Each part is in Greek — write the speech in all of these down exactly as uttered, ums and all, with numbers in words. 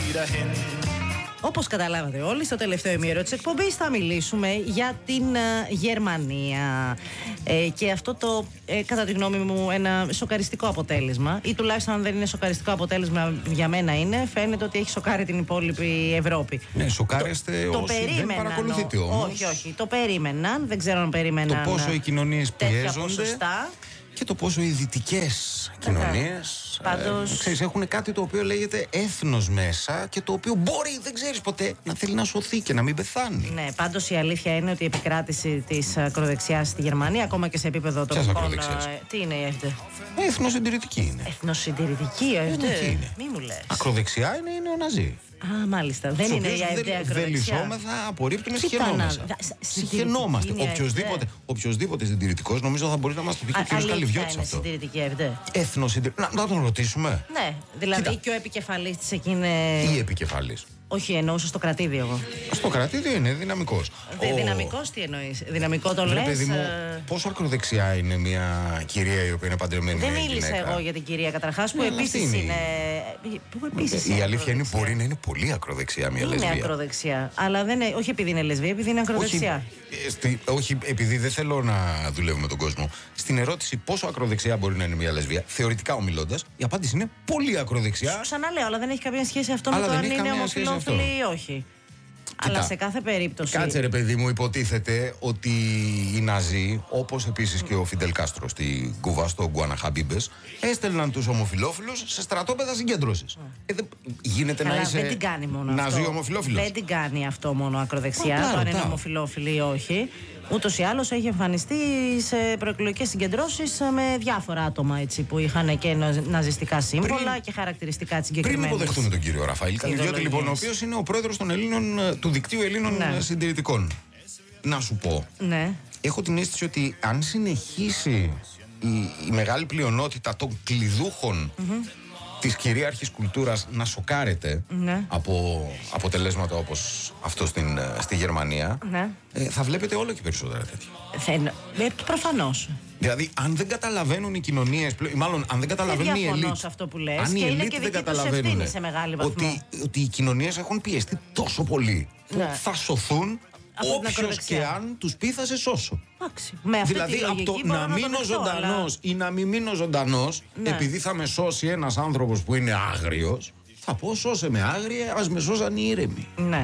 Όπως καταλάβατε όλοι, στο τελευταίο ημίωρο της εκπομπής θα μιλήσουμε για την uh, Γερμανία. Ε, και αυτό το, ε, κατά τη γνώμη μου, ένα σοκαριστικό αποτέλεσμα. Ή τουλάχιστον, αν δεν είναι σοκαριστικό αποτέλεσμα, για μένα είναι. Φαίνεται ότι έχει σοκάρει την υπόλοιπη Ευρώπη. Ναι, σοκάρεστε το, όσοι το δεν παρακολουθείτε όμως. Όχι, όχι. Το περίμεναν. Δεν ξέρω αν περίμεναν. Το πόσο οι κοινωνίες πιέζονται. Ποσοστά. Και το πόσο οι δυτικές κοινωνίες Πάντως... ε, ξέρεις, έχουν κάτι το οποίο λέγεται έθνος μέσα και το οποίο μπορεί, δεν ξέρεις ποτέ, να θέλει να σωθεί και να μην πεθάνει. Ναι, πάντως η αλήθεια είναι ότι η επικράτηση της ακροδεξιάς στη Γερμανία, ακόμα και σε επίπεδο τοπικών. Τι είναι η ΕΦΔ? Εθνοσυντηρητική είναι. Εθνοσυντηρητική η ΕΦΔ. Μη μου λες. Ακροδεξιά είναι η νεοναζί. Α, μάλιστα. Δεν είναι η ΑΕΔ ακροδεξιά. Βελιζόμεθα, απορρίπτουμε, συχαινόμαστε. Συχαινόμαστε. Οποιοςδήποτε, οποιοςδήποτε συντηρητικός νομίζω θα μπορεί να μας το πει και ο κ. Καλυβιώτης αυτό. Συντηρητική ΑΕΔ. Εθνοσυντηρητική. Να, να τον ρωτήσουμε. Ναι, δηλαδή Κοίτα. Και ο επικεφαλής της εκεί είναι. Τι επικεφαλής? Όχι, εννοούσα στο κρατήδιο εγώ. Στο κρατήδιο είναι δυναμικός. Δε, ο... Δυναμικός τι εννοείς? Δυναμικό το λες? Παιδί μου, ε... πόσο ακροδεξιά είναι μια κυρία η οποία είναι παντρεμένη? Δεν μίλησα εγώ για την κυρία καταρχάς που ναι, επίσης είναι. είναι... Που επίσης η είναι αλήθεια είναι μπορεί να είναι πολύ ακροδεξιά μια είναι λεσβία. Είναι ακροδεξιά. Αλλά δεν είναι... όχι επειδή είναι λεσβία, επειδή είναι ακροδεξιά. Όχι, στη... όχι επειδή δεν θέλω να δουλεύω με τον κόσμο. Στην ερώτηση πόσο ακροδεξιά μπορεί να είναι μια λεσβία, θεωρητικά ομιλώντας, η απάντηση είναι πολύ ακροδεξιά. Σου ξαναλέω, αλλά δεν έχει καμία σχέση αυτό με το αν είναι ομοφυλόφιλοι ή όχι. Κοίτα, αλλά σε κάθε περίπτωση. Κάτσε ρε παιδί μου, υποτίθεται ότι οι Ναζί, όπως επίσης και ο Φιντελ Κάστρο στην Κούβα, στο Γκουαναχαμπίμπες, έστελναν τους ομοφυλόφιλους σε στρατόπεδα συγκέντρωσης. Mm. Ε, δεν γίνεται Καλά, να είσαι δεν την κάνει μόνο Ναζί ομοφυλόφιλος. Δεν την κάνει αυτό μόνο ακροδεξιά, το αν είναι ομοφυλόφιλοι ή όχι. Ούτως ή άλλως έχει εμφανιστεί σε προεκλογικές συγκεντρώσεις με διάφορα άτομα έτσι, που είχαν και ναζιστικά σύμβολα πριν, και χαρακτηριστικά της συγκεκριμένης. Πριν υποδεχτούμε τον κύριο Ραφαήλ Καλυβιώτη, λοιπόν, ο οποίος είναι ο πρόεδρος των Ελλήνων, του δικτύου Ελλήνων ναι. συντηρητικών. Να σου πω, ναι. έχω την αίσθηση ότι αν συνεχίσει η, η μεγάλη πλειονότητα των κλειδούχων mm-hmm. της κυρίαρχης κουλτούρας να σοκάρεται ναι. από αποτελέσματα όπως αυτό στην, στη Γερμανία, ναι. ε, θα βλέπετε όλο και περισσότερα τέτοια. Θέλω, ε, προφανώς. Δηλαδή, αν δεν καταλαβαίνουν οι κοινωνίες, μάλλον αν δεν καταλαβαίνουν οι ελίτ, αυτό που λες, αν οι ελίτ δεν καταλαβαίνουν σε μεγάλη βαθμό. ότι, ότι οι κοινωνίες έχουν πιεστεί τόσο πολύ που ναι. θα σωθούν όποιος και αν τους πει θα σε σώσω. Με αυτή δηλαδή, τη από το να, να μείνω ζωντανός αλλά... ή να μην μείνω ζωντανός, ναι. επειδή θα με σώσει ένας άνθρωπος που είναι άγριος, θα πω σώσε με άγρια, ας με σώσαν οι ήρεμοι. Ναι.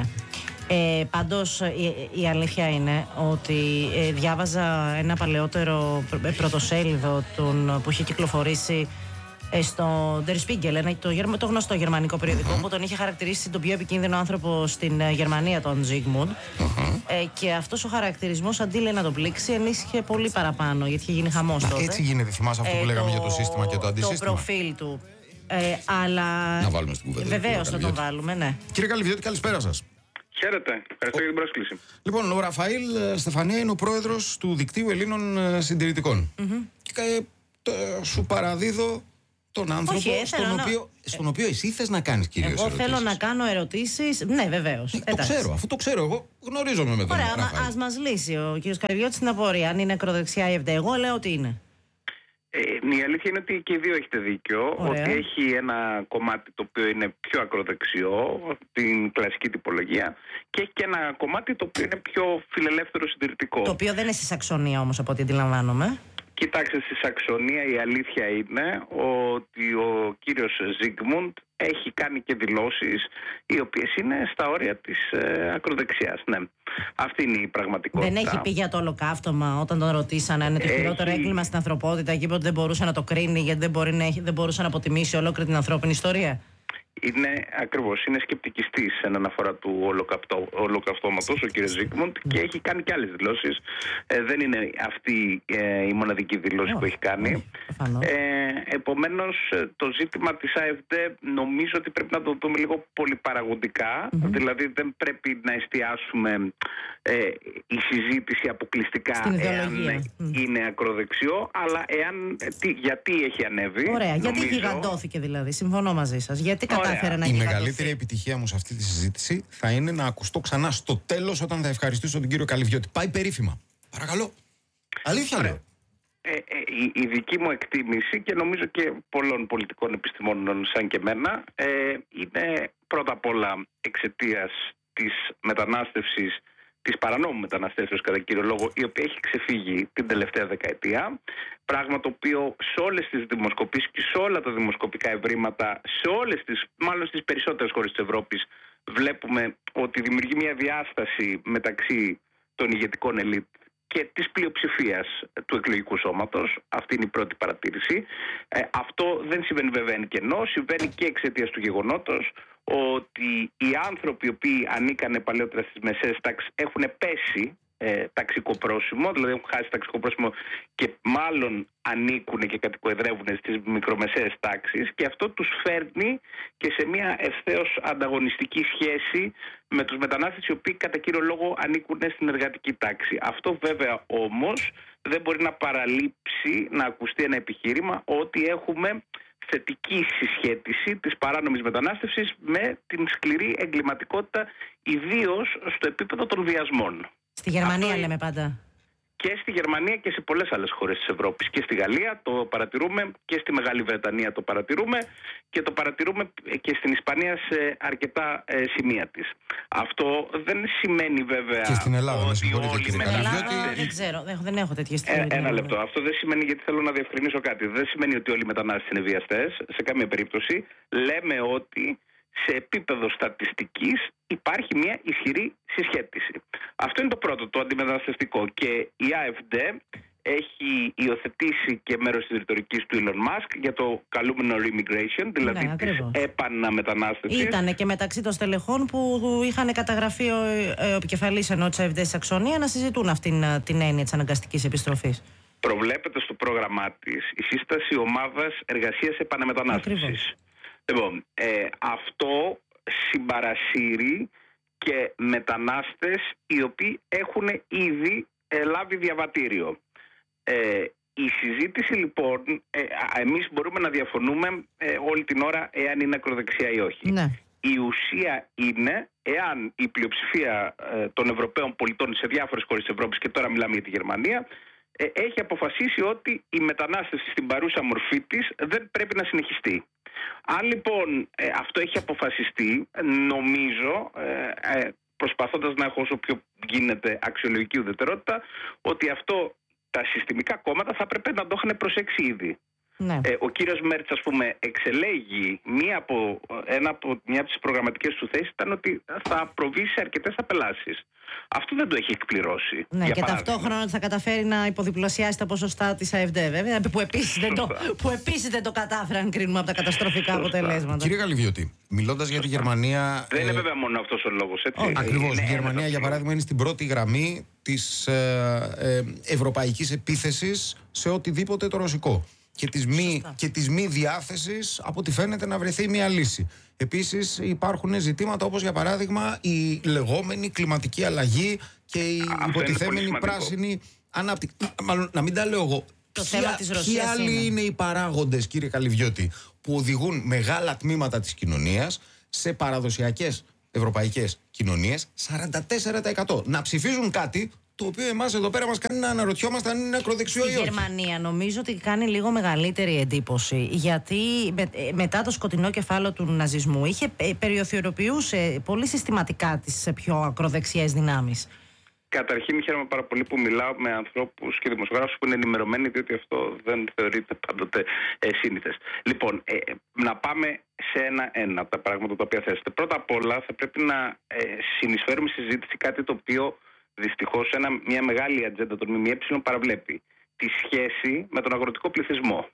Ε, πάντως η, η αλήθεια είναι ότι ε, διάβαζα ένα παλαιότερο πρωτοσέλιδο τον, που είχε κυκλοφορήσει ε, στο Der Spiegel, ένα, το, το γνωστό γερμανικό περιοδικό, uh-huh. που τον είχε χαρακτηρίσει τον πιο επικίνδυνο άνθρωπο στην ε, Γερμανία, τον Ζίγμουντ. Uh-huh. Ε, και αυτός ο χαρακτηρισμός αντί λέει να τον πλήξει, ενίσχυε πολύ παραπάνω, γιατί είχε γίνει χαμός τότε. Έτσι γίνεται, θυμάσαι αυτό ε, που λέγαμε το, για το σύστημα και το αντισύστημα. Το προφίλ του. Ε, αλλά... Να βάλουμε στην κουβέντα. Βεβαίως θα τον βάλουμε, ναι. Κύριε Καλυβιώτη, καλησπέρα σας. Χαίρετε. Ευχαριστώ για την πρόσκληση. Λοιπόν, ο Ραφαήλ Στεφανία είναι ο πρόεδρος του Δικτύου Ελλήνων Συντηρητικών. Mm-hmm. Και ε, σου παραδίδω τον άνθρωπο Όχι, στον, να... οποίο, στον οποίο εσύ θες να κάνεις κυρίως εγώ ερωτήσεις. Θέλω να κάνω ερωτήσεις. Ναι, βεβαίως. Ε, το ξέρω, αφού το ξέρω εγώ, γνωρίζομαι με τον Ωραία, Ραφαήλ. Ωραία, ας μας λύσει ο κ. Καλυβιώτης την απορία. Αν είναι ακροδεξιά η ΕΦΔ, εγώ λέω ότι είναι. Ε, η αλήθεια είναι ότι και οι δύο έχετε δίκιο. Ωραία. Ότι έχει ένα κομμάτι το οποίο είναι πιο ακροδεξιό, την κλασική τυπολογία, και έχει και ένα κομμάτι το οποίο είναι πιο φιλελεύθερο συντηρητικό. Το οποίο δεν είναι στη Σαξονία όμως, από ό,τι αντιλαμβάνομαι. Κοιτάξτε, στη Σαξονία η αλήθεια είναι ότι ο κύριος Ζίγμουντ έχει κάνει και δηλώσεις οι οποίες είναι στα όρια της ε, ακροδεξιάς. Ναι. Αυτή είναι η πραγματικότητα. Δεν έχει πει για το ολοκαύτωμα όταν τον ρωτήσαν αν είναι το χειρότερο έχει... έγκλημα στην ανθρωπότητα και είπε ότι δεν μπορούσε να το κρίνει γιατί δεν, μπορεί να έχει, δεν μπορούσε να αποτιμήσει ολόκληρη την ανθρώπινη ιστορία. Είναι ακριβώς, είναι σκεπτικιστής εν αναφορά του ολοκαυτώματος ο κ. Ζίγμουντ και έχει κάνει και άλλες δηλώσεις. Ε, δεν είναι αυτή ε, η μοναδική δηλώση oh, που έχει κάνει. Oh, ε, επομένως, το ζήτημα της ΑΕΦΔ νομίζω ότι πρέπει να το δούμε λίγο πολυπαραγωγικά. Mm-hmm. Δηλαδή δεν πρέπει να εστιάσουμε ε, η συζήτηση αποκλειστικά εάν mm. είναι ακροδεξιό, αλλά εάν, τι, γιατί έχει ανέβει. Ωραία, νομίζω... γιατί γιγαντώθηκε δηλαδή, συμφωνώ μαζί σας. Γιατί κατάφερε να Η γιγαντωθεί. μεγαλύτερη επιτυχία μου σε αυτή τη συζήτηση θα είναι να ακουστώ ξανά στο τέλος όταν θα ευχαριστήσω τον κύριο Καλυβιώτη. Πάει περίφημα. Παρακαλώ. Αλήθεια λέω. Ε, ε, η, η δική μου εκτίμηση και νομίζω και πολλών πολιτικών επιστημόνων σαν και εμένα ε, είναι πρώτα απ' όλα εξαιτίας της μετανάστευσης, της παρανόμου μεταναστεύσεως κατά κύριο λόγο, η οποία έχει ξεφύγει την τελευταία δεκαετία. Πράγμα το οποίο σε όλες τις δημοσκοπήσεις και σε όλα τα δημοσκοπικά ευρήματα, σε όλες τις, μάλλον στις περισσότερες χώρες της Ευρώπης, βλέπουμε ότι δημιουργεί μια διάσταση μεταξύ των ηγετικών ελίτ και της πλειοψηφίας του εκλογικού σώματος. Αυτή είναι η πρώτη παρατήρηση. Ε, αυτό δεν συμβαίνει βέβαια εν κενό, συμβαίνει και εξαιτίας του γεγονότος ότι οι άνθρωποι οι οποίοι ανήκανε παλαιότερα στις μεσαίες τάξεις έχουν πέσει ε, ταξικό πρόσημο, δηλαδή έχουν χάσει ταξικό πρόσημο και μάλλον ανήκουν και κατοικοεδρεύουν στις μικρομεσαίες τάξεις, και αυτό τους φέρνει και σε μια ευθέως ανταγωνιστική σχέση με τους μετανάστες οι οποίοι κατά κύριο λόγο ανήκουν στην εργατική τάξη. Αυτό βέβαια όμως δεν μπορεί να παραλείψει να ακουστεί ένα επιχείρημα ότι έχουμε θετική συσχέτιση της παράνομης μετανάστευσης με την σκληρή εγκληματικότητα, ιδίως στο επίπεδο των βιασμών. Στη Γερμανία Αυτό λέμε πάντα. Και στη Γερμανία και σε πολλές άλλες χώρες της Ευρώπης. Και στη Γαλλία το παρατηρούμε και στη Μεγάλη Βρετανία το παρατηρούμε και το παρατηρούμε και στην Ισπανία σε αρκετά ε, σημεία της. Αυτό δεν σημαίνει βέβαια. Και στην Ελλάδα, ότι όλοι Στην Ελλάδα δεν ξέρω, δεν έχω τέτοιες στιγμές. Ε, ένα λεπτό. Αυτό δεν σημαίνει, γιατί θέλω να διευκρινίσω κάτι. Δεν σημαίνει ότι όλοι οι μετανάστες είναι βιαστές, σε καμία περίπτωση. Λέμε ότι σε επίπεδο στατιστικής υπάρχει μια ισχυρή συσχέτιση. Αυτό είναι το πρώτο, το αντιμεταναστευτικό. Και η AfD έχει υιοθετήσει και μέρος της ρητορικής του Elon Musk για το καλούμενο remigration, δηλαδή ναι, της επαναμετανάστευσης. Ήτανε και μεταξύ των στελεχών που είχαν καταγραφεί ο, ο επικεφαλής ενός της AfD στη Σαξονία να συζητούν αυτήν την έννοια της αναγκαστικής επιστροφής. Προβλέπεται στο πρόγραμμά της η σύσταση ομάδας εργασίας επαναμετανάστευσης. Λοιπόν, ε, αυτό συμπαρασύρει και μετανάστες οι οποίοι έχουν ήδη ε, λάβει διαβατήριο. Ε, η συζήτηση λοιπόν, ε, εμείς μπορούμε να διαφωνούμε ε, όλη την ώρα εάν είναι ακροδεξιά ή όχι. Ναι. Η ουσία είναι εάν η πλειοψηφία ε, των Ευρωπαίων πολιτών σε διάφορες χώρες της Ευρώπης, και τώρα μιλάμε για τη Γερμανία, ε, έχει αποφασίσει ότι η μετανάστευση στην παρούσα μορφή της δεν πρέπει να συνεχιστεί. Αν λοιπόν ε, αυτό έχει αποφασιστεί, νομίζω, ε, ε, προσπαθώντας να έχω όσο πιο γίνεται αξιολογική ουδετερότητα, ότι αυτό τα συστημικά κόμματα θα πρέπει να το είχαν προσέξει ήδη. Ναι. Ε, ο κύριος Μέρτς, ας πούμε, εξελέγει μία από, ένα από, μία από τις προγραμματικές του θέσεις ήταν ότι θα προβεί σε αρκετές απελάσεις. Αυτό δεν το έχει εκπληρώσει. Ναι, και παράδειγμα. Ταυτόχρονα θα καταφέρει να υποδιπλασιάσει τα ποσοστά της AfD, βέβαια, που επίσης δεν, το, που επίσης δεν το κατάφεραν, κρίνουμε από τα καταστροφικά Σωστά. αποτελέσματα. Κύριε Γαλιβιώτη, μιλώντας για τη Γερμανία. Δεν ε... είναι βέβαια μόνο αυτός ο λόγος, έτσι. Ακριβώς. Η Γερμανία, για παράδειγμα, είναι στην πρώτη γραμμή της ε, ε, ευρωπαϊκής επίθεσης σε οτιδήποτε το ρωσικό. Και της, μη, και της μη διάθεσης, από ό,τι φαίνεται, να βρεθεί μια λύση. Επίσης υπάρχουν ζητήματα όπως για παράδειγμα η λεγόμενη κλιματική αλλαγή και η Α, υποτιθέμενη πράσινη ανάπτυξη. Μάλλον να μην τα λέω εγώ. Το Ποια, θέμα της Ρωσίας ποιοι άλλοι είναι. είναι οι παράγοντες, κύριε Καλιβιώτη, που οδηγούν μεγάλα τμήματα της κοινωνίας σε παραδοσιακές ευρωπαϊκές κοινωνίες σαράντα τέσσερα τοις εκατό να ψηφίζουν κάτι το οποίο εμάς εδώ πέρα μας κάνει να αναρωτιόμαστε αν είναι ακροδεξιό ή όχι. Η Γερμανία νομίζω ότι κάνει λίγο μεγαλύτερη εντύπωση, γιατί με, μετά το σκοτεινό κεφάλαιο του ναζισμού είχε περιοθεωροποιούσε πολύ συστηματικά τις πιο ακροδεξιές δυνάμεις. Καταρχήν χαίρομαι πάρα πολύ που μιλάω με ανθρώπους και δημοσιογράφους που είναι ενημερωμένοι, διότι αυτό δεν θεωρείται πάντοτε ε, σύνηθες. Λοιπόν, ε, να πάμε σε ένα-ένα από τα πράγματα τα οποία θέσετε. Πρώτα απ' όλα θα πρέπει να ε, συνεισφέρουμε στη συζήτηση κάτι το οποίο δυστυχώς ένα, μια μεγάλη ατζέντα των ΜΜΕ παραβλέπει. Τη σχέση με τον αγροτικό πληθυσμό.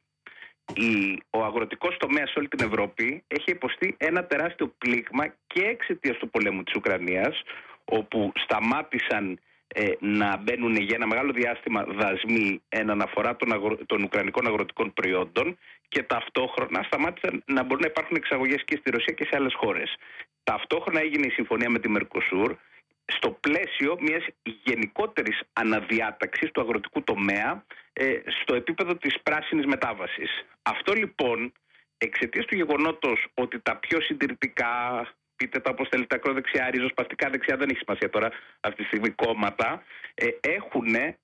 Η, ο αγροτικός τομέας σε όλη την Ευρώπη έχει υποστεί ένα τεράστιο πλήγμα και εξαιτίας του πολέμου της Ουκρανίας, όπου σταμάτησαν ε, να μπαίνουν για ένα μεγάλο διάστημα δασμοί εν αναφορά των, αγρο, των ουκρανικών αγροτικών προϊόντων, και ταυτόχρονα σταμάτησαν να μπορούν να υπάρχουν εξαγωγές και στη Ρωσία και σε άλλες χώρες. Ταυτόχρονα έγινε η συμφωνία με τη Μερκοσούρ στο πλαίσιο μιας γενικότερης αναδιάταξης του αγροτικού τομέα ε, στο επίπεδο της πράσινης μετάβασης. Αυτό λοιπόν, εξαιτίας του γεγονότος ότι τα πιο συντηρητικά, πείτε τα όπως θέλετε, ακροδεξιά, ριζοσπαστικά δεξιά, δεν έχει σημασία τώρα αυτή τη στιγμή, κόμματα, ε, έχουν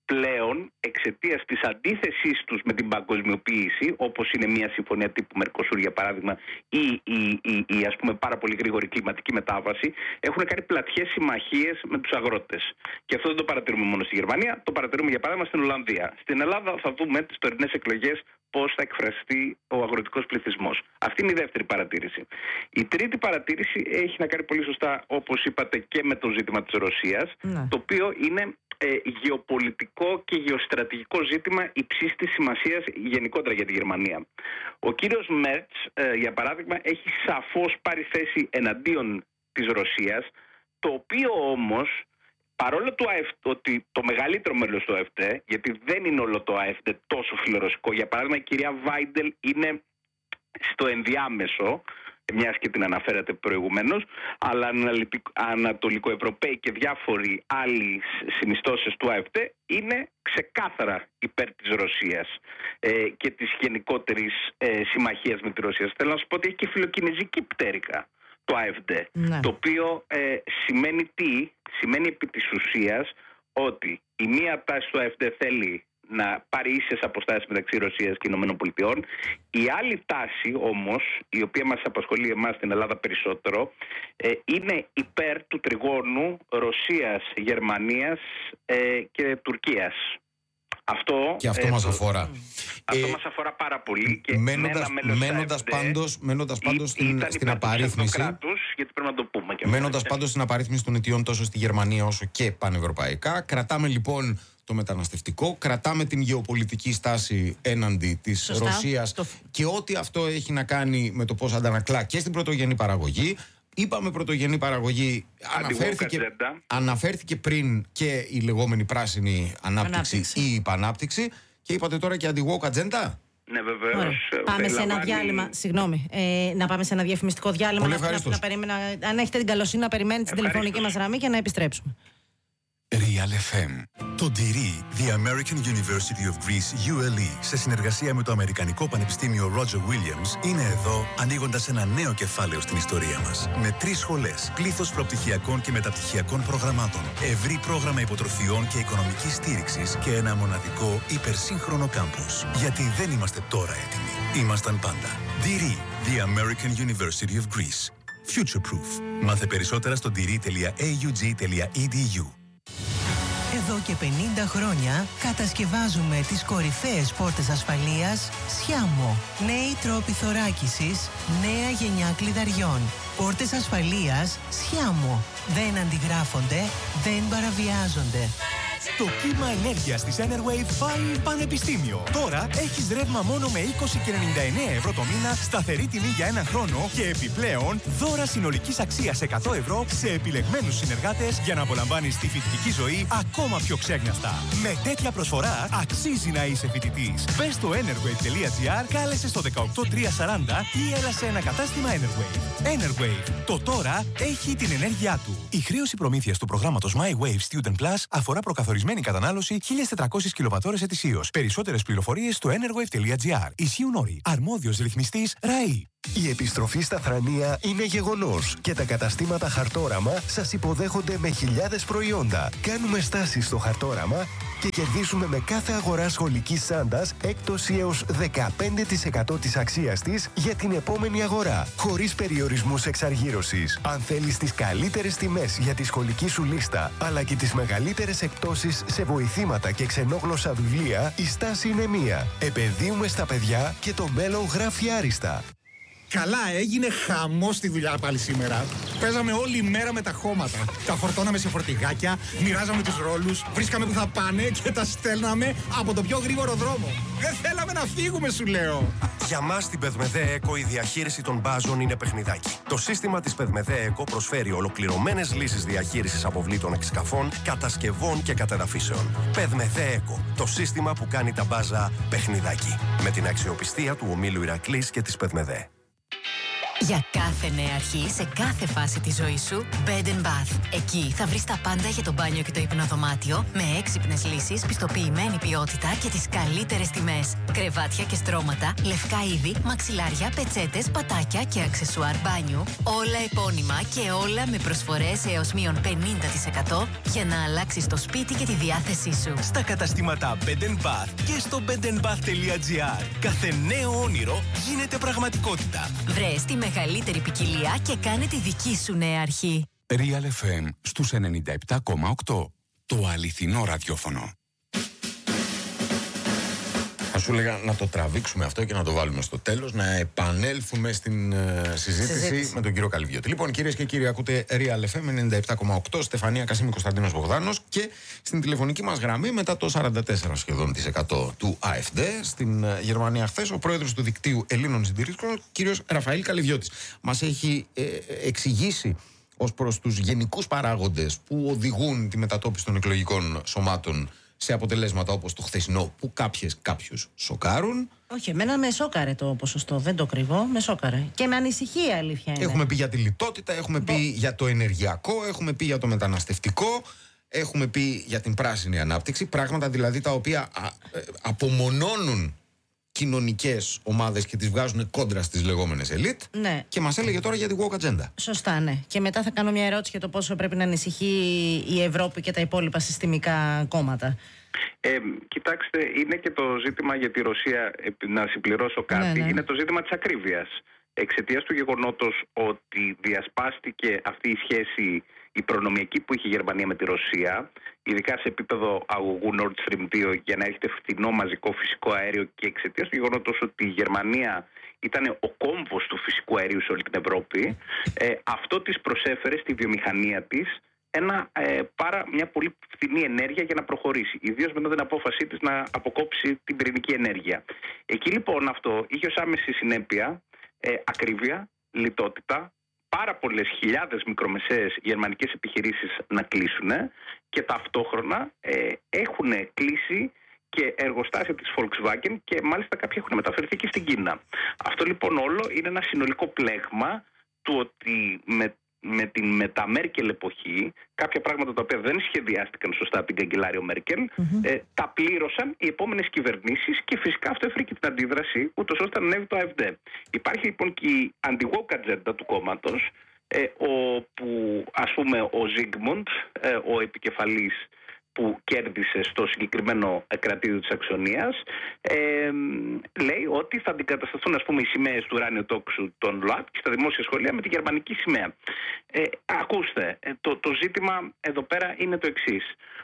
πλέον εξαιτίας της αντίθεσής τους με την παγκοσμιοποίηση, όπως είναι μια συμφωνία τύπου Μερκοσούρ για παράδειγμα, ή η, η, η, ας πούμε πάρα πολύ γρήγορη κλιματική μετάβαση, έχουν κάνει πλατιές συμμαχίες με τους αγρότες. Και αυτό δεν το παρατηρούμε μόνο στη Γερμανία, το παρατηρούμε για παράδειγμα στην Ολλανδία. Στην Ελλάδα θα δούμε τις τωρινές εκλογές πώς θα εκφραστεί ο αγροτικός πληθυσμός. Αυτή είναι η δεύτερη παρατήρηση. Η τρίτη παρατήρηση έχει να κάνει πολύ σωστά, όπως είπατε, και με το ζήτημα της Ρωσίας, ναι. το οποίο είναι ε, γεωπολιτικό και γεωστρατηγικό ζήτημα υψής της σημασίας γενικότερα για τη Γερμανία. Ο κύριος Μέρτς, ε, για παράδειγμα, έχει σαφώς πάρει θέση εναντίον της Ρωσίας, το οποίο όμως, παρόλο το ΑΕΦ, ότι το μεγαλύτερο μέλος του ΑΕΦΤ, γιατί δεν είναι όλο το ΑΕΦΤ τόσο φιλορωσικό, για παράδειγμα η κυρία Βάιντελ είναι στο ενδιάμεσο, μιας και την αναφέρατε προηγουμένως, αλλά Ανατολικοευρωπαίοι και διάφοροι άλλοι συνιστώσεις του ΑΕΦΤ είναι ξεκάθαρα υπέρ της Ρωσίας ε, και της γενικότερης ε, συμμαχίας με τη Ρωσία. Θέλω να σου πω ότι έχει και φιλοκινεζική πτέρυγα το ΑΕΦΔ, ναι. το οποίο ε, σημαίνει τι? Σημαίνει επί της ουσίας ότι η μία τάση του ΑΕΦΔ θέλει να πάρει ίσες αποστάσεις μεταξύ Ρωσίας και Ηνωμένων Πολιτειών. Η άλλη τάση όμως, η οποία μας απασχολεί εμάς στην Ελλάδα περισσότερο, ε, είναι υπέρ του τριγώνου Ρωσίας, Γερμανίας ε, και Τουρκίας. Αυτό, και αυτό ε, μας αφορά. Αυτό ε, μας αφορά πάρα πολύ. Και μένοντας, μένοντας πάντως, μένοντας πάντως στην, στην απαρίθμηση, κράτους, γιατί πρέπει να το πούμε και μένοντας πάντως στην απαρίθμηση των αιτιών τόσο στη Γερμανία όσο και πανευρωπαϊκά, κρατάμε λοιπόν το μεταναστευτικό, κρατάμε την γεωπολιτική στάση έναντι της Σωστά. Ρωσίας το... και ό,τι αυτό έχει να κάνει με το πώς αντανακλά και στην πρωτογενή παραγωγή. Είπαμε πρωτογενή παραγωγή, αναφέρθηκε, αναφέρθηκε πριν και η λεγόμενη πράσινη ανάπτυξη, ανάπτυξη. ή η υπανάπτυξη και είπατε τώρα και anti-woke ατζέντα. Ναι, βεβαίως. Πάμε σε ένα διάλειμμα. Συγγνώμη. Ε, να πάμε σε ένα διαφημιστικό διάλειμμα. Πολύ να, να, να περίμενα, αν έχετε την καλοσύνη να περιμένετε την τηλεφωνική μας γραμμή και να επιστρέψουμε. Real εφ εμ. Το ντυρί The American University of Greece γιου ελ ι σε συνεργασία με το Αμερικανικό Πανεπιστήμιο Roger Williams είναι εδώ ανοίγοντας ένα νέο κεφάλαιο στην ιστορία μας. Με τρεις σχολές, πλήθος προπτυχιακών και μεταπτυχιακών προγραμμάτων, ευρύ πρόγραμμα υποτροφιών και οικονομικής στήριξης και ένα μοναδικό υπερσύγχρονο κάμπους. Γιατί δεν είμαστε τώρα έτοιμοι. Ήμασταν πάντα. ντυρί The American University of Greece. Future Proof. Μάθε περισσότερα στο ντυρί τελεία έι γιου τζι τελεία ι ντι γιου. Εδώ και πενήντα χρόνια κατασκευάζουμε τις κορυφαίες πόρτες ασφαλείας Sciamo. Νέοι τρόποι θωράκισης, νέα γενιά κλειδαριών. Πόρτες ασφαλείας Sciamo. Δεν αντιγράφονται, δεν παραβιάζονται. Το κύμα ενέργειας της Enerwave πάει πανεπιστήμιο. Τώρα έχεις ρεύμα μόνο με είκοσι και ενενήντα εννέα ευρώ το μήνα, σταθερή τιμή για ένα χρόνο και επιπλέον δώρα συνολικής αξίας εκατό ευρώ σε επιλεγμένους συνεργάτες για να απολαμβάνεις τη φοιτητική ζωή ακόμα πιο ξέγναστα. Με τέτοια προσφορά αξίζει να είσαι φοιτητής. Μπες στο enerwave τελεία τζι άρ, κάλεσε στο δεκαοκτώ τριακόσια σαράντα ή έλα σε ένα κατάστημα Enerwave. Enerwave. Το τώρα έχει την ενέργειά του. Η χρέωση προμήθειας του προγράμματος My Wave Student Plus αφορά προκαθορισμένη κατανάλωση χίλιες τετρακόσιες κιλοβατόρες ετησίως. Περισσότερες πληροφορίες στο enerwave τελεία τζι άρ. Ισχύουν όροι. Αρμόδιος ρυθμιστής ΡΑΗ. Η επιστροφή στα Θρανία είναι γεγονός και τα καταστήματα Χαρτόραμα σας υποδέχονται με χιλιάδες προϊόντα. Κάνουμε στάσεις στο Χαρτόραμα και κερδίσουμε με κάθε αγορά σχολικής σάντας έκπτωση έως δεκαπέντε τοις εκατό της αξίας της για την επόμενη αγορά, χωρίς περιορισμούς εξαργύρωσης. Αν θέλεις τις καλύτερες τιμές για τη σχολική σου λίστα, αλλά και τις μεγαλύτερες εκπτώσεις σε βοηθήματα και ξενόγλωσσα βιβλία, η στάση είναι μία. Επενδύουμε στα παιδιά και το μέλλον γράφει άριστα. Καλά, έγινε χαμός στη δουλειά πάλι σήμερα. Παίζαμε όλη μέρα με τα χώματα. Τα φορτώναμε σε φορτηγάκια, μοιράζαμε τους ρόλους, βρίσκαμε που θα πάνε και τα στέλναμε από το πιο γρήγορο δρόμο. Δεν θέλαμε να φύγουμε, σου λέω. Για μας στην Πεδμεδέ Eco η διαχείριση των μπάζων είναι παιχνιδάκι. Το σύστημα της Πεδμεδέ Eco προσφέρει ολοκληρωμένες λύσεις διαχείρισης αποβλήτων εξκαφών, κατασκευών και κατεδαφίσεων. Πεδμεδέ Eco, το σύστημα που κάνει τα μπάζα παιχνιδάκι. Με την αξιοπιστία του ομίλου Ηρακλής και της Πεδμεδέ. Για κάθε νέα αρχή, σε κάθε φάση της ζωής σου, Bed and Bath. Εκεί θα βρεις τα πάντα για το μπάνιο και το υπνοδωμάτιο, με έξυπνες λύσεις, πιστοποιημένη ποιότητα και τις καλύτερες τιμές. Κρεβάτια και στρώματα, λευκά είδη, μαξιλάρια, πετσέτες, πατάκια και αξεσουάρ μπάνιου. Όλα επώνυμα και όλα με προσφορές έως μείον πενήντα τοις εκατό για να αλλάξεις το σπίτι και τη διάθεσή σου. Στα καταστήματα Bed and Bath και στο bed and bath τελεία gr. Κάθε νέο όνειρο γίνεται πραγματικότητα. Βρες τη μεγαλύτερη ποικιλία και κάνε τη δική σου νέα αρχή. Real εφ εμ στους ενενήντα επτά κόμμα οκτώ. Το αληθινό ραδιόφωνο. Θα σου έλεγα να το τραβήξουμε αυτό και να το βάλουμε στο τέλος, να επανέλθουμε στην uh, συζήτηση, συζήτηση με τον κύριο Καλυβιώτη. Λοιπόν, κυρίες και κύριοι, ακούτε Real εφ εμ ενενήντα επτά κόμμα οκτώ, Στεφανία Κασίμη, Κωνσταντίνος Μπογδάνος, και στην τηλεφωνική μας γραμμή, μετά το σαράντα τέσσερα σχεδόν τοις εκατό του ΑΕΦΔ στην uh, Γερμανία χθες, ο πρόεδρος του δικτύου Ελλήνων Συντηρητικών, κύριος Ραφαήλ Καλυβιώτης. Μας έχει ε, εξηγήσει ως προς τους γενικούς παράγοντες που οδηγούν τη μετατόπιση των εκλογικών σωμάτων σε αποτελέσματα όπως το χθεσινό, που κάποιες κάποιους σοκάρουν. Όχι, εμένα με σόκαρε το ποσοστό, δεν το κρυβώ, με σόκαρε. Και με ανησυχία, αλήθεια είναι. Έχουμε πει για τη λιτότητα, έχουμε πει για το ενεργειακό, έχουμε πει για το μεταναστευτικό, έχουμε πει για την πράσινη ανάπτυξη, πράγματα δηλαδή τα οποία α, ε, απομονώνουν κοινωνικές ομάδες και τις βγάζουν κόντρα στις λεγόμενες ελίτ. Ναι. Και μας έλεγε τώρα για τη woke agenda. Σωστά, ναι. Και μετά θα κάνω μια ερώτηση για το πόσο πρέπει να ανησυχεί η Ευρώπη και τα υπόλοιπα συστημικά κόμματα. Ε, κοιτάξτε, είναι και το ζήτημα για τη Ρωσία, να συμπληρώσω κάτι, ναι, ναι. είναι το ζήτημα της ακρίβειας. Εξαιτίας του γεγονότος ότι διασπάστηκε αυτή η σχέση, η προνομιακή που είχε η Γερμανία με τη Ρωσία, ειδικά σε επίπεδο αγωγού Nord Stream δύο, για να έχετε φθηνό μαζικό φυσικό αέριο, και εξαιτίας του γεγονότος ότι η Γερμανία ήταν ο κόμβος του φυσικού αερίου σε όλη την Ευρώπη, ε, αυτό της προσέφερε στη βιομηχανία της ένα, ε, πάρα, μια πολύ φθηνή ενέργεια για να προχωρήσει. Ιδίως μετά την απόφασή της να αποκόψει την πυρηνική ενέργεια. Εκεί λοιπόν αυτό είχε ως άμεση συνέπεια ε, ακρίβεια, λιτότητα, πάρα πολλές χιλιάδες μικρομεσαίες γερμανικές επιχειρήσεις να κλείσουν, και ταυτόχρονα ε, έχουν κλείσει και εργοστάσια της Volkswagen, και μάλιστα κάποια έχουν μεταφερθεί και στην Κίνα. Αυτό λοιπόν όλο είναι ένα συνολικό πλέγμα του ότι με με την μετα-Μέρκελ εποχή, κάποια πράγματα τα οποία δεν σχεδιάστηκαν σωστά από την καγκελάριο Μέρκελ, mm-hmm. ε, τα πλήρωσαν οι επόμενες κυβερνήσεις, και φυσικά αυτό έφερε και την αντίδραση, ούτως ώστε να ανέβει το ΑΕΦΔ. Υπάρχει λοιπόν και η αντι-woke ατζέντα του κόμματος, ε, όπου ας πούμε ο Ζίγκμουντ, ε, ο επικεφαλής που κέρδισε στο συγκεκριμένο κρατήδιο της Αξονίας, ε, λέει ότι θα αντικατασταθούν, ας πούμε, οι σημαίες του ουράνιου τόξου των ΛΟΑΤ και στα δημόσια σχολεία με τη γερμανική σημαία. Ε, ακούστε, το, το ζήτημα εδώ πέρα είναι το εξής,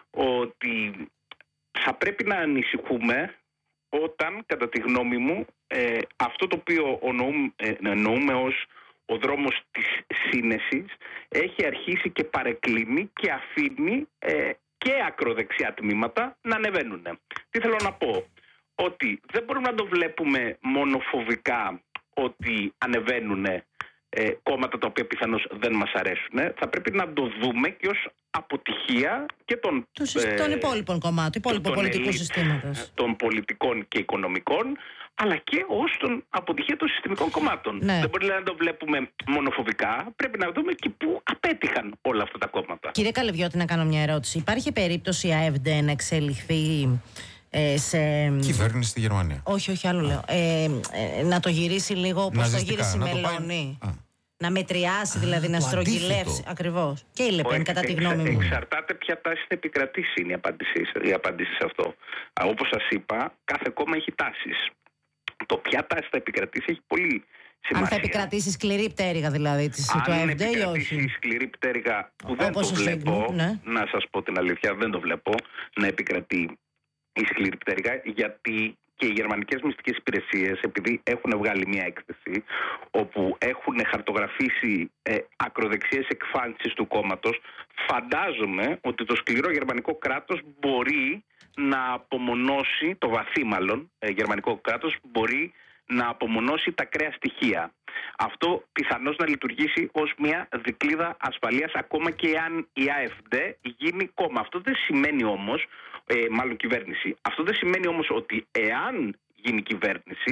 ότι θα πρέπει να ανησυχούμε όταν, κατά τη γνώμη μου, ε, αυτό το οποίο εννοούμε, ε, εννοούμε ως ο δρόμος της σύνεσης έχει αρχίσει και παρεκκλίνει και αφήνει ε, και ακροδεξιά τμήματα να ανεβαίνουν. Τι θέλω να πω? Ότι δεν μπορούμε να το βλέπουμε μόνο φοβικά ότι ανεβαίνουν ε, κόμματα τα οποία πιθανώς δεν μας αρέσουν. Θα πρέπει να το δούμε και ως αποτυχία και των, ε, των υπόλοιπων κομμάτων, υπόλοιπων πολιτικού συστήματος, των πολιτικών και οικονομικών, αλλά και ως τον αποτυχία των συστημικών κομμάτων. Ναι. Δεν μπορεί να το βλέπουμε μονοφοβικά, πρέπει να δούμε και πού απέτυχαν όλα αυτά τα κόμματα. Κύριε Καλυβιώτη, να κάνω μια ερώτηση. Υπάρχει περίπτωση η ΑΕΦΔ να εξελιχθεί ε, σε... κυβέρνηση στη Γερμανία? Όχι, όχι, άλλο λέω. Ε, ε, να το γυρίσει λίγο όπως το γύρισε η Μελώνη. Να μετριάσει, δηλαδή, Α, να στρογγυλεύσει. Ακριβώς. Και η Λεπέν, κατά τη γνώμη μου. Εξαρτάται ποια τάση θα επικρατήσει, είναι η απάντηση, η απάντηση σε αυτό. Όπως σας είπα, κάθε κόμμα έχει τάσεις. Το ποια τάση θα επικρατήσει έχει πολύ σημασία. Αν θα επικρατήσει σκληρή πτέρυγα, δηλαδή, της, του ΑΕΦΔ ή όχι? Αν επικρατήσει σκληρή πτέρυγα, που δεν Όπως το βλέπω, ναι. να σας πω την αλήθεια, δεν το βλέπω να επικρατεί η σκληρή πτέρυγα, γιατί και οι γερμανικές μυστικές υπηρεσίες, επειδή έχουν βγάλει μια έκθεση όπου έχουν χαρτογραφήσει ε, ακροδεξιές εκφάνσεις του κόμματος, φαντάζομαι ότι το σκληρό γερμανικό κράτος μπορεί να απομονώσει, το βαθύ μάλλον ε, γερμανικό κράτος μπορεί να απομονώσει τα ακραία στοιχεία. Αυτό πιθανώς να λειτουργήσει ως μια δικλείδα ασφαλείας, ακόμα και αν η ΑΕΦΔ γίνει κόμμα. Αυτό δεν σημαίνει όμως, ε, μάλλον κυβέρνηση, αυτό δεν σημαίνει όμως ότι εάν γίνει κυβέρνηση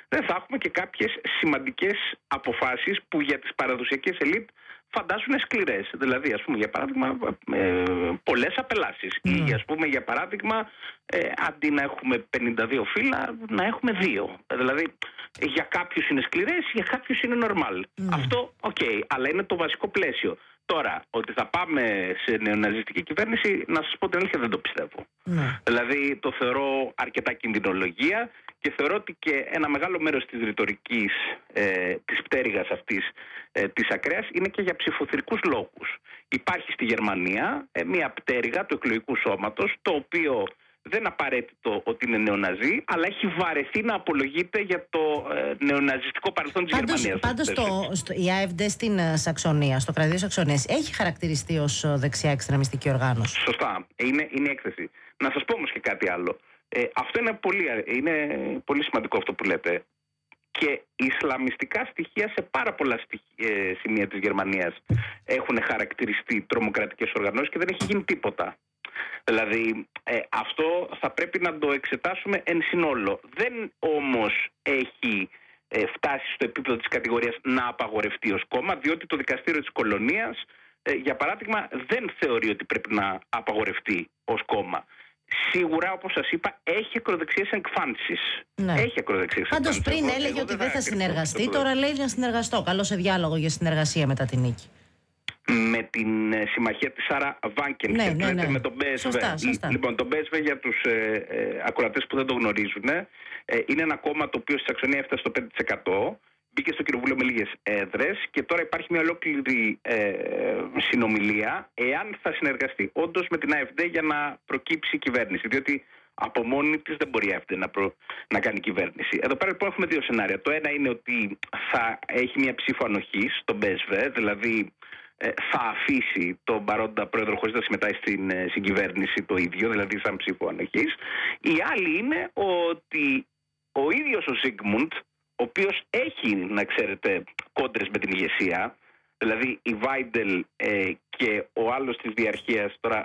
δεν θα έχουμε και κάποιες σημαντικές αποφάσεις που για τις παραδοσιακές ελίτ φαντάζουν σκληρές. Δηλαδή, ας πούμε, για παράδειγμα, ε, πολλές απελάσεις. Mm. Ή, ας πούμε, για παράδειγμα, ε, αντί να έχουμε πενήντα δύο φύλλα, να έχουμε δύο. Δηλαδή, για κάποιους είναι σκληρές, για κάποιους είναι normal. Mm. Αυτό, οκ, okay, αλλά είναι το βασικό πλαίσιο. Τώρα, ότι θα πάμε σε νεοναζιστική κυβέρνηση, να σας πω την αλήθεια, δεν το πιστεύω. Mm. Δηλαδή, το θεωρώ αρκετά κινδυνολογία και θεωρώ ότι και ένα μεγάλο μέρος της ρητορικής, ε, της πτέρυγας αυτής, ε, της ακραίας, είναι και για ψηφοθυρικούς λόγους. Υπάρχει στη Γερμανία ε, μια πτέρυγα του εκλογικού σώματος, το οποίο δεν είναι απαραίτητο ότι είναι νεοναζί, αλλά έχει βαρεθεί να απολογείται για το ε, νεοναζιστικό παρελθόν της πάντως, Γερμανίας. Πάντως το, στο, η AfD στην Σαξονία, στο κρατήδιο Σαξονίας, έχει χαρακτηριστεί ως δεξιά εξτρεμιστική οργάνωση. Σωστά. Είναι, είναι η έκθεση. Να σας πω όμως και κάτι άλλο. Ε, αυτό είναι πολύ, είναι πολύ σημαντικό αυτό που λέτε. Και ισλαμιστικά στοιχεία σε πάρα πολλά στοιχεία, ε, σημεία της Γερμανίας έχουν χαρακτηριστεί τρομοκρατικές οργανώσεις και δεν έχει γίνει τίποτα. Δηλαδή, ε, αυτό θα πρέπει να το εξετάσουμε εν συνόλο. Δεν όμως έχει ε, φτάσει στο επίπεδο της κατηγορίας να απαγορευτεί ως κόμμα, διότι το δικαστήριο της Κολονίας, ε, για παράδειγμα, δεν θεωρεί ότι πρέπει να απαγορευτεί ως κόμμα. Σίγουρα, όπως σας είπα, έχει ακροδεξιές εκφάνσεις. Ναι. Έχει ακροδεξιές εκφάνσεις. Πάντως πριν έλεγε ότι δεν θα συνεργαστεί, τώρα λέει να συνεργαστώ. Καλό σε διάλογο για συνεργασία μετά την νίκη. Με την ε, συμμαχία της Σάρα Βάνκεν, ναι, ναι, ναι. με τον μπι ες βι. Σωστά, σωστά. Λοιπόν, το μπι ες βι για τους ε, ε, ακροατές που δεν το γνωρίζουν, ε, είναι ένα κόμμα το οποίο στη Σαξονία έφτασε στο πέντε τοις εκατό, μπήκε στο κοινοβούλιο με λίγες έδρες και τώρα υπάρχει μια ολόκληρη ε, συνομιλία εάν θα συνεργαστεί όντως με την AfD για να προκύψει η κυβέρνηση. Διότι από μόνη της δεν μπορεί η AfD να, προ, να κάνει κυβέρνηση. Εδώ πέρα λοιπόν έχουμε δύο σενάρια. Το ένα είναι ότι θα έχει μια ψήφο ανοχής στο μπι ες βι, δηλαδή θα αφήσει τον παρόντα πρόεδρο χωρίς να συμμετάσχει στην συγκυβέρνηση το ίδιο, δηλαδή σαν ψήφο ανοχής. Η άλλη είναι ότι ο ίδιος ο Ζίγκμουντ, ο οποίος έχει, να ξέρετε, κόντρες με την ηγεσία, δηλαδή η Βάιντελ ε, και ο άλλος της διαρχίας, τώρα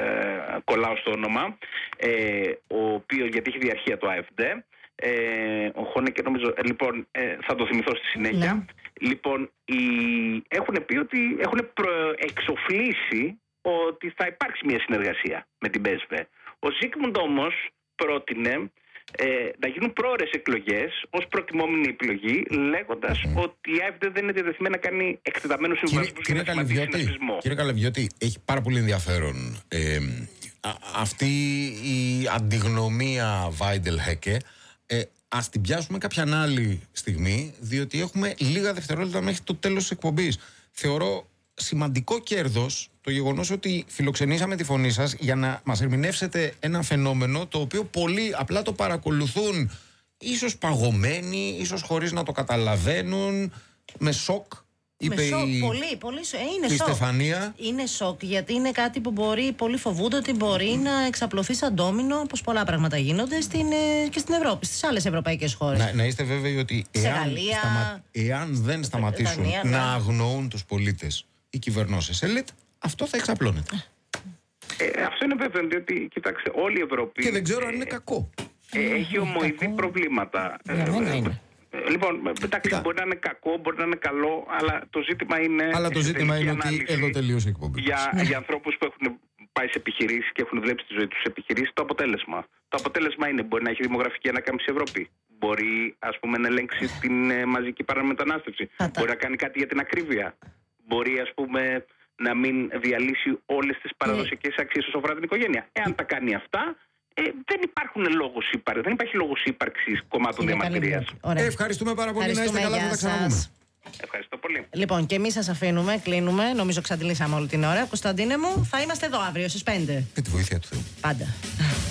ε, κολλάω στο όνομα, ε, ο οποίος, γιατί έχει διαρχία το AfD, ε, ο Χόνεκερ νομίζω, ε, λοιπόν, ε, θα το θυμηθώ στη συνέχεια. Ναι. Λοιπόν, οι, έχουν πει ότι έχουν εξοφλήσει ότι θα υπάρξει μια συνεργασία με την μπι ες βι. Ο Ζίγκμουντ όμως πρότεινε ε, να γίνουν πρόωρες εκλογές ως προτιμόμενη επιλογή, λέγοντας mm. ότι η AfD δεν είναι διαδεθειμένη να κάνει εκτεταμένους συμβασμούς για να σημαντήσει συνασπισμό. Κύριε Καλεβιώτη, έχει πάρα πολύ ενδιαφέρον ε, α, αυτή η αντιγνωμία Βάιντελ-Χέκε. Ε, ας την πιάσουμε κάποια άλλη στιγμή, διότι έχουμε λίγα δευτερόλεπτα μέχρι το τέλος της εκπομπής. Θεωρώ σημαντικό κέρδος το γεγονός ότι φιλοξενήσαμε τη φωνή σας για να μας ερμηνεύσετε ένα φαινόμενο το οποίο πολλοί απλά το παρακολουθούν, ίσως παγωμένοι, ίσως χωρίς να το καταλαβαίνουν, με σοκ. Είπε με σοκ, η... πολύ, πολύ σοκ. Ε, είναι η σοκ. Στεφανία. Είναι σοκ, γιατί είναι κάτι που μπορεί, πολλοί φοβούνται ότι μπορεί mm. να εξαπλωθεί σαν ντόμινο, όπως πολλά πράγματα γίνονται στην, και στην Ευρώπη, στις άλλες ευρωπαϊκές χώρες. Να, να είστε βέβαιοι ότι εάν, Γαλλία, σταμα... εάν δεν σταματήσουν Δανία, να ναι. αγνοούν τους πολίτες οι κυβερνώσεις ελίτ, αυτό θα εξαπλώνεται. Ε, αυτό είναι βέβαιο, διότι κοιτάξτε, όλη η Ευρώπη. Και δεν ξέρω αν είναι κακό. Ε, έχει ομοειδή προβλήματα. Ναι, ε, είναι. Λοιπόν, εντάξει, μπορεί να είναι κακό, μπορεί να είναι καλό, αλλά το ζήτημα είναι. Αλλά το ζήτημα είναι ότι εδώ τελείωσε η εκπομπή. Για, ναι. για ανθρώπους που έχουν πάει σε επιχειρήσεις και έχουν δουλέψει τη ζωή τους σε επιχειρήσεις, το αποτέλεσμα. Το αποτέλεσμα είναι, μπορεί να έχει δημογραφική ανάκαμψη η Ευρώπη. Μπορεί, ας πούμε, να ελέγξει την ε, μαζική παραμετανάστευση. Μπορεί να κάνει κάτι για την ακρίβεια. Μπορεί, ας πούμε, να μην διαλύσει όλες τις παραδοσιακές αξίες όσον αφορά την οικογένεια. Εάν τα κάνει αυτά, ε, δεν, υπάρχουν λόγους ύπαρ, δεν υπάρχει λόγος ύπαρξης κομμάτων διαμαρτυρίας. Ε, ευχαριστούμε πάρα πολύ. Να είστε καλά, θα τα ξαναπούμε. Ευχαριστώ πολύ. Λοιπόν, και εμείς σας αφήνουμε, κλείνουμε. Νομίζω ξαντλήσαμε όλη την ώρα. Κωνσταντίνε μου, θα είμαστε εδώ αύριο στις πέντε. Με τη βοήθεια του Θεού. Πάντα.